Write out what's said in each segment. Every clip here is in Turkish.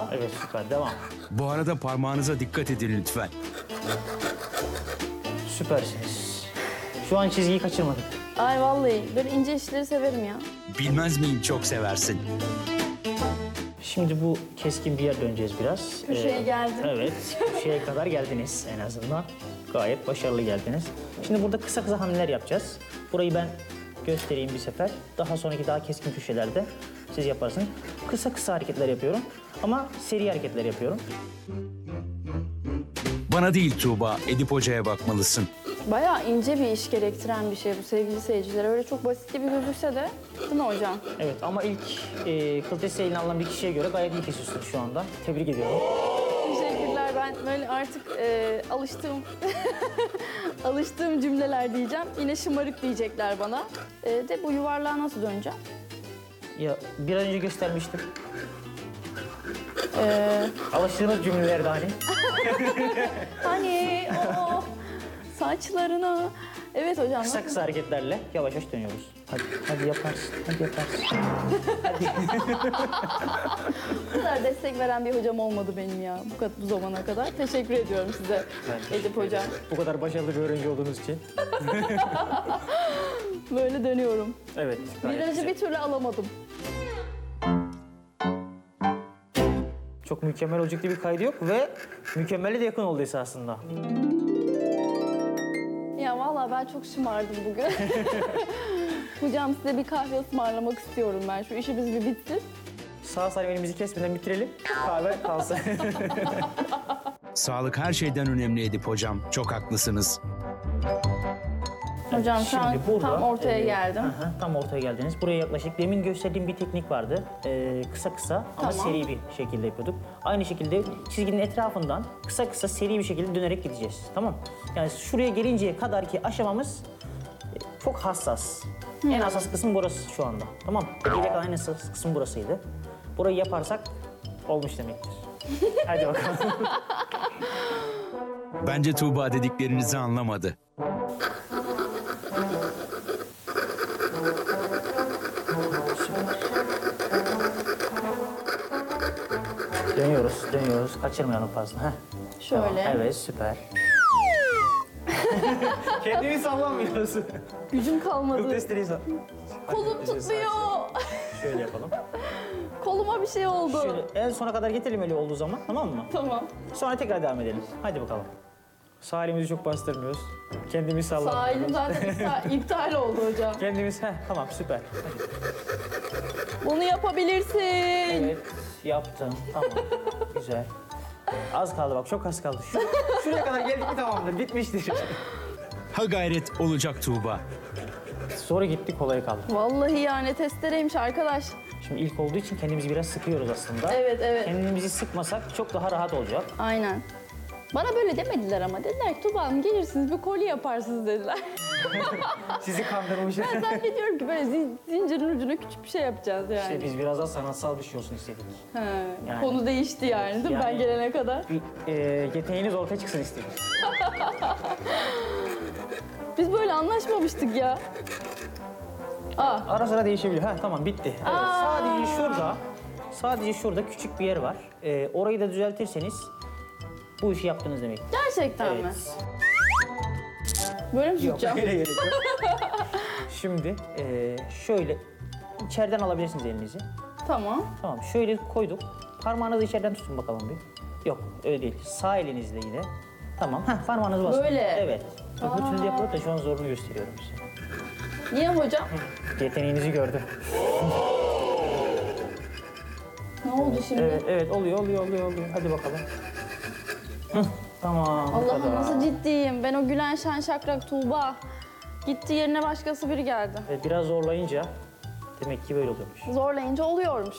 Evet, süper. Devam. Bu arada parmağınıza dikkat edin lütfen. Süpersiniz. Şu an çizgiyi kaçırmadık. Ay vallahi böyle ince işleri severim ya. Bilmez miyim çok seversin. Şimdi bu keskin bir yer döneceğiz biraz. Köşeye geldim. Evet, köşeye kadar geldiniz en azından. Gayet başarılı geldiniz. Şimdi burada kısa kısa hamleler yapacağız. Burayı ben göstereyim bir sefer. Daha sonraki daha keskin köşelerde siz yaparsınız. Kısa kısa hareketler yapıyorum ama seri hareketler yapıyorum. Bana değil Tuğba, Edip Hoca'ya bakmalısın. Bayağı ince bir iş gerektiren bir şey bu sevgili seyirciler. Öyle çok basit gibi gözükse de değil mi hocam? Evet ama ilk kıltesi eline alınan bir kişiye göre gayet iyi kesiyorsunuz şu anda. Tebrik ediyorum. Teşekkürler. Ben böyle artık alıştığım cümleler diyeceğim. Yine şımarık diyecekler bana. De bu yuvarlığa nasıl döneceğim? Ya bir an önce göstermiştim. Alıştığınız cümlelerde hani. Hani o saçlarına. Evet hocam. Kısa kısa hareketlerle yavaş yavaş dönüyoruz. Hadi yaparsın, hadi yaparsın. Bu kadar destek veren bir hocam olmadı benim ya bu zamana kadar. Teşekkür ediyorum size Edip hocam. Bu kadar başarılı bir öğrenci olduğunuz için. Böyle dönüyorum. Evet. gayet Virajı güzel. bir türlü alamadım. Çok mükemmel olacak diye bir kaydı yok ve mükemmele de yakın oldu esasında. Ya vallahi ben çok şımardım bugün. Hocam size bir kahve ısmarlamak istiyorum ben. Şu işimiz bir bitsin. Sağ salim elimizi kesmeden bitirelim. Kahve kalsın. Sağlık her şeyden önemli Edip Hocam, çok haklısınız. Hocam şu an tam ortaya geldim. Tam ortaya geldiniz. Buraya yaklaşık demin gösterdiğim bir teknik vardı. Kısa kısa ama Tamam. seri bir şekilde yapıyorduk. Aynı şekilde çizginin etrafından kısa kısa seri bir şekilde dönerek gideceğiz. Tamam. Yani şuraya gelinceye kadar ki aşamamız çok hassas. En hassas kısım burası şu anda. Tamam. Geriye kalan en hassas kısım burasıydı. Burayı yaparsak olmuş demektir. Hadi bakalım. Bence Tuğba dediklerinizi anlamadı. Dönüyoruz. Kaçırmayalım fazla. Heh. Şöyle. Tamam, evet, süper. Kendimi sallamıyoruz. Gücüm kalmadı. Testleri Kolum tutmuyor. Şöyle yapalım. Koluma bir şey oldu. Şöyle en sona kadar getirelim öyle olduğu zaman, tamam mı? Tamam. Sonra tekrar devam edelim. Hadi bakalım. Sağ elimizi çok bastırmıyoruz. Kendimiz sallamıyoruz. Sağ elim zaten iptal oldu hocam. Kendimiz, tamam süper. Bunu yapabilirsin. Evet, yaptım. Tamam, güzel. Az kaldı bak, çok az kaldı. Şuraya kadar geldik mi tamamdır, bitmiştir. Ha gayret olacak Tuğba. Sonra gitti, kolay kaldı. Vallahi yani testereymiş arkadaş. Şimdi ilk olduğu için kendimizi biraz sıkıyoruz aslında. Evet. Kendimizi sıkmasak çok daha rahat olacak. Aynen. Bana böyle demediler ama. Dediler ki Tuğba Hanım gelirsiniz bir kolye yaparsınız dediler. Sizi kandırmışım. Ben zannediyorum ki böyle zincirin ucuna küçük bir şey yapacağız yani. İşte biz biraz daha sanatsal bir şey olsun istedik. He, Yani- Konu değişti yani değil mi ben Yani- gelene kadar? Bir yeteneğiniz ortaya çıksın istedik. Biz böyle anlaşmamıştık ya. Ara sıra değişebiliyor. Tamam bitti. Evet, sadece şurada küçük bir yer var. Orayı da düzeltirseniz bu işi yaptınız demek. Gerçekten mi? Böyle mi tutacağım? öyle gerek yok. Şimdi şöyle içeriden alabilirsiniz elinizi. Tamam. Tamam şöyle koyduk. Parmağınızı içeriden tutun bakalım bir. Yok öyle değil. Sağ elinizle yine. Tamam. Parmağınızı basın. Böyle. Evet. Öbür türlü yapılır da şu an zorunu gösteriyorum size. Niye hocam? Yeteneğinizi gördüm. Ne oldu şimdi? Evet oluyor. Hadi bakalım. Tamam. bu Allah'ım kadar. nasıl ciddiyim. Ben o gülen şen şakrak Tuğba. Gitti yerine başkası biri geldi. Biraz zorlayınca demek ki böyle oluyormuş. Zorlayınca oluyormuş.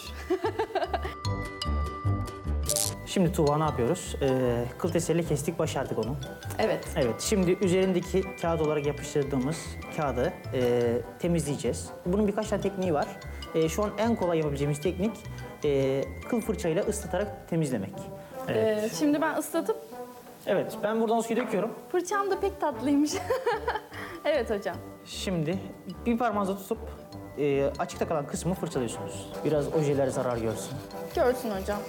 Şimdi Tuğba ne yapıyoruz? Kıl tesiriyle kestik, başardık onu. Evet. Evet, şimdi üzerindeki kağıt olarak yapıştırdığımız kağıdı temizleyeceğiz. Bunun birkaç tane tekniği var. Şu an en kolay yapabileceğimiz teknik kıl fırçayla ıslatarak temizlemek. Evet. Şimdi ben ıslatıp Evet, ben buradan suyu döküyorum. fırçam da pek tatlıymış. Evet hocam. Şimdi bir parmağınızla tutup açıkta kalan kısmı fırçalıyorsunuz. Biraz ojeler zarar görsün. Görsün hocam.